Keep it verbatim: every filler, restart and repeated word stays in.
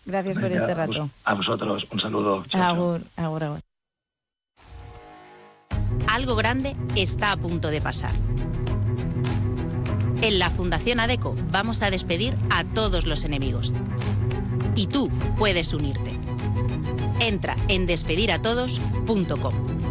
Gracias por Venga, este rato. A vosotros, un saludo. Chao, chao. Agur, agur, agur. Algo grande está a punto de pasar. En la Fundación ADECO vamos a despedir a todos los enemigos. Y tú puedes unirte. Entra en despedir a todos punto com.